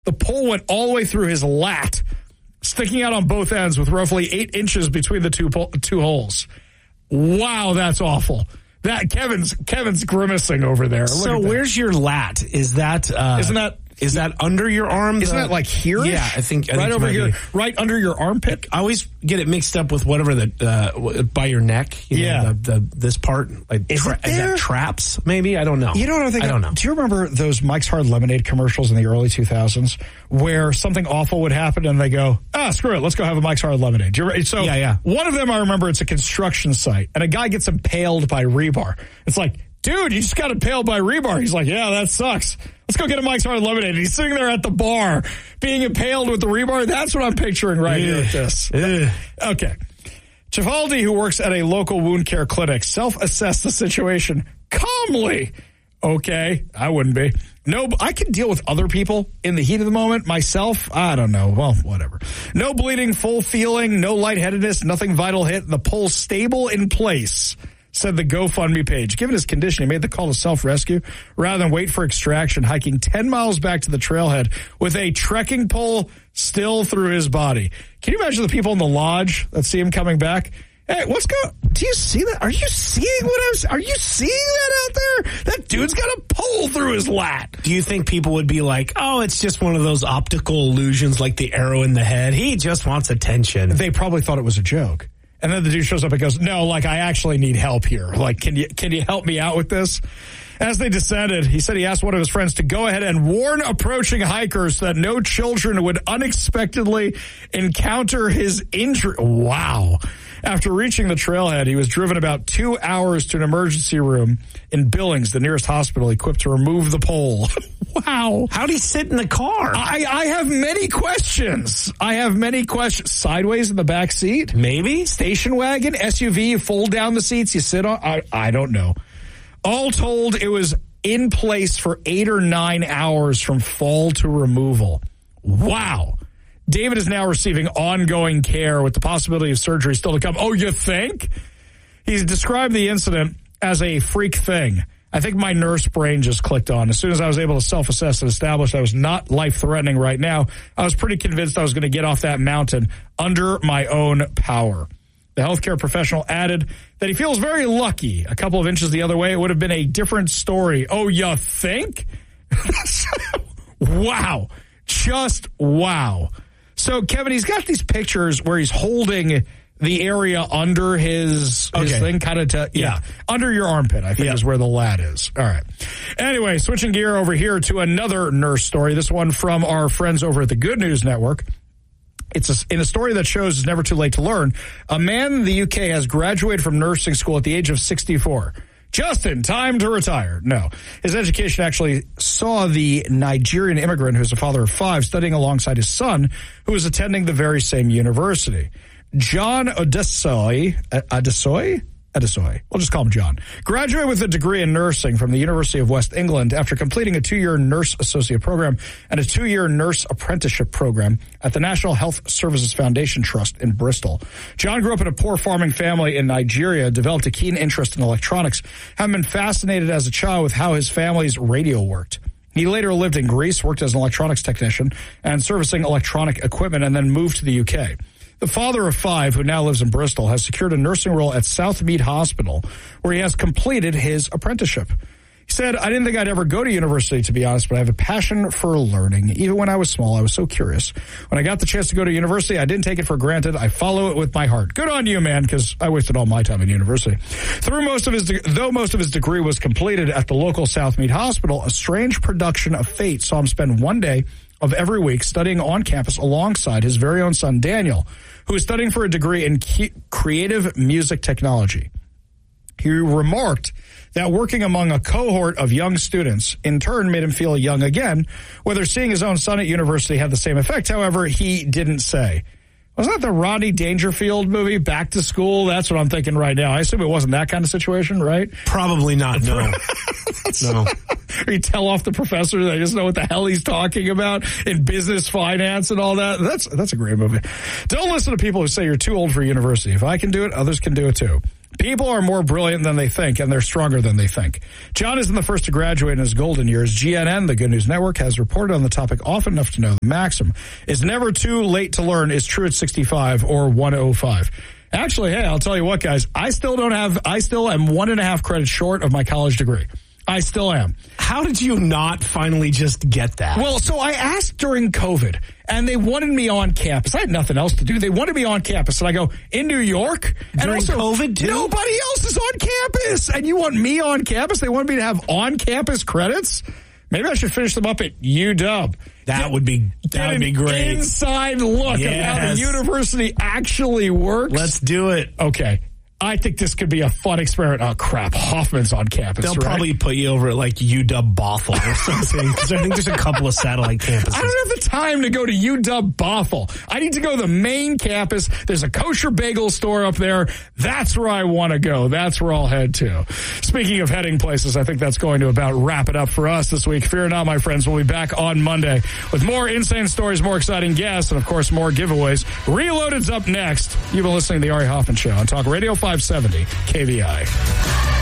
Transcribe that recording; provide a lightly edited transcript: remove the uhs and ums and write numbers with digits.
The pole went all the way through his lat, sticking out on both ends with roughly 8 inches between the two holes. Wow, that's awful. That Kevin's grimacing over there. So where's your lat? Is that is that under your arm? Isn't that like here? Yeah, I think right over here, right under your armpit. I always get it mixed up with whatever by your neck. This part. Like is that traps? Maybe I don't know. You know what I don't know. Do you remember those Mike's Hard Lemonade commercials in the early 2000s where something awful would happen and they go, screw it, let's go have a Mike's Hard Lemonade? So one of them I remember, it's a construction site and a guy gets impaled by rebar. It's like, dude, you just got impaled by rebar. He's like, yeah, that sucks. Let's go get a Mike's Hard Lemonade. And he's sitting there at the bar being impaled with the rebar. That's what I'm picturing right here at this. Okay. Civaldi, who works at a local wound care clinic, self-assessed the situation calmly. Okay, I wouldn't be. No, I can deal with other people in the heat of the moment. Myself, I don't know. Well, whatever. No bleeding, full feeling, no lightheadedness, nothing vital hit. The pole stable in place, said the GoFundMe page. Given his condition, he made the call to self-rescue rather than wait for extraction, hiking 10 miles back to the trailhead with a trekking pole still through his body. Can you imagine the people in the lodge that see him coming back? Hey, what's going? Do you see that? Are you seeing are you seeing that out there? That dude's got a pole through his lat. Do you think people would be like, oh, it's just one of those optical illusions like the arrow in the head? He just wants attention. They probably thought it was a joke. And then the dude shows up and goes, no, like, I actually need help here. Like, can you help me out with this? As they descended, he said he asked one of his friends to go ahead and warn approaching hikers that no children would unexpectedly encounter his injury. Wow. After reaching the trailhead, he was driven about 2 hours to an emergency room in Billings, the nearest hospital equipped to remove the pole. Wow. How'd he sit in the car? I have many questions. Sideways in the back seat? Maybe. Station wagon, SUV, you fold down the seats, you sit on? I don't know. All told, it was in place for 8 or 9 hours from fall to removal. Wow. David is now receiving ongoing care with the possibility of surgery still to come. Oh, you think? He's described the incident as a freak thing. I think my nurse brain just clicked on. As soon as I was able to self-assess and establish I was not life-threatening right now, I was pretty convinced I was going to get off that mountain under my own power. The healthcare professional added that he feels very lucky. A couple of inches the other way, it would have been a different story. Oh, you think? Wow. Just wow. So, Kevin, he's got these pictures where he's holding the area under his thing, kind of under your armpit, I think is where the lat is. All right. Anyway, switching gear over here to another nurse story. This one from our friends over at the Good News Network. It's in a story that shows it's never too late to learn. A man in the UK has graduated from nursing school at the age of 64. Just in time to retire. No. His education actually saw the Nigerian immigrant, who's a father of 5, studying alongside his son, who was attending the very same university. John Odesoy, we'll just call him John, graduated with a degree in nursing from the University of West England after completing a 2-year nurse associate program and a 2-year nurse apprenticeship program at the National Health Services Foundation Trust in Bristol. John grew up in a poor farming family in Nigeria, developed a keen interest in electronics, having been fascinated as a child with how his family's radio worked. He later lived in Greece, worked as an electronics technician and servicing electronic equipment, and then moved to the UK. The father of 5, who now lives in Bristol, has secured a nursing role at Southmead Hospital, where he has completed his apprenticeship. He said, I didn't think I'd ever go to university, to be honest, but I have a passion for learning. Even when I was small, I was so curious. When I got the chance to go to university, I didn't take it for granted. I follow it with my heart. Good on you, man, because I wasted all my time in university. Though most of his degree was completed at the local Southmead Hospital, a strange production of fate saw him spend one day of every week studying on campus alongside his very own son, Daniel, who is studying for a degree in creative music technology. He remarked that working among a cohort of young students in turn made him feel young again. Whether seeing his own son at university had the same effect, however, he didn't say. Wasn't that the Rodney Dangerfield movie, Back to School? That's what I'm thinking right now. I assume it wasn't that kind of situation, right? Probably not, no. No. You tell off the professor, they just know what the hell he's talking about in business, finance, and all that. That's a great movie. Don't listen to people who say you're too old for university. If I can do it, others can do it too. People are more brilliant than they think, and they're stronger than they think. John isn't the first to graduate in his golden years. GNN, the Good News Network, has reported on the topic often enough to know the maxim is never too late to learn is true at 65 or 105. Actually, hey, I'll tell you what, guys, I still am 1.5 credits short of my college degree. I still am. How did you not finally just get that? Well, so I asked during COVID, and they wanted me on campus. I had nothing else to do. They wanted me on campus, and I go, in New York? And during also, COVID, too? Nobody else is on campus, and you want me on campus? They want me to have on-campus credits? Maybe I should finish them up at UW. That would be great. Inside look at how the university actually works. Let's do it. Okay. I think this could be a fun experiment. Oh, crap. Hoffman's on campus. They'll probably put you over at like UW Bothell or something, because I think there's a couple of satellite campuses. I don't have the time to go to UW Bothell. I need to go to the main campus. There's a kosher bagel store up there. That's where I want to go. That's where I'll head to. Speaking of heading places, I think that's going to about wrap it up for us this week. Fear not, my friends. We'll be back on Monday with more insane stories, more exciting guests, and, of course, more giveaways. Reloaded's up next. You've been listening to The Ari Hoffman Show on Talk Radio 570 KVI.